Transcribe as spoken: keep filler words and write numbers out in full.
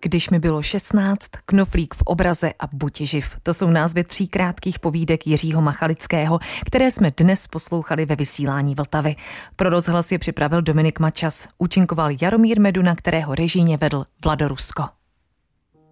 Když mi bylo šestnáct, Knoflík v obraze a Buď živ. To jsou názvy tří krátkých povídek Jiřího Machalického, které jsme dnes poslouchali ve vysílání Vltavy. Pro rozhlas je připravil Dominik Mačas, účinkoval Jaromír Meduna, kterého režijně vedl Vlado Rusko.